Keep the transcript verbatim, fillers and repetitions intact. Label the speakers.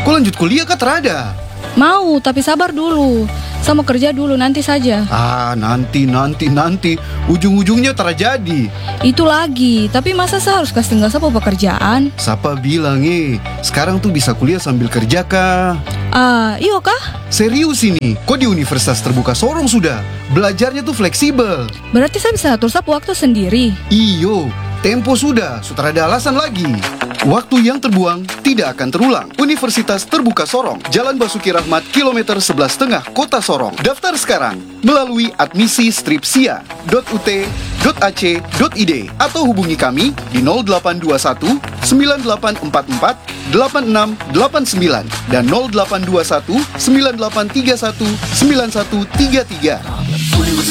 Speaker 1: Kok lanjut kuliah kah terada?
Speaker 2: Mau, tapi sabar dulu. Saya mau kerja dulu, nanti saja.
Speaker 1: Ah, nanti, nanti, nanti. Ujung-ujungnya terjadi.
Speaker 2: Itu lagi, tapi masa saya harus kasih tinggal sama pekerjaan?
Speaker 1: Siapa bilang eh, sekarang tuh bisa kuliah sambil kerja kah?
Speaker 2: Ah, iyo kah?
Speaker 1: Serius ini, kok di Universitas Terbuka Sorong sudah? Belajarnya tuh fleksibel.
Speaker 2: Berarti saya bisa atur sapu waktu sendiri.
Speaker 1: Iyo, tempo sudah, sudah ada alasan lagi. Waktu yang terbuang tidak akan terulang. Universitas Terbuka Sorong, Jalan Basuki Rahmat, kilometer sebelas setengah, Kota Sorong. Daftar sekarang melalui admisi stripsia dot u t dot a c dot i d atau hubungi kami di nol delapan dua satu sembilan delapan empat empat delapan enam delapan sembilan dan nol delapan dua satu sembilan delapan tiga satu sembilan satu tiga tiga.